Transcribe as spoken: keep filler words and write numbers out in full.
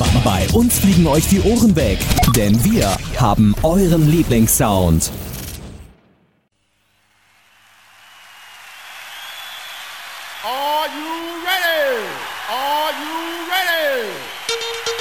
Bei uns fliegen euch die Ohren weg, denn wir haben euren Lieblingssound. Are you ready? Are you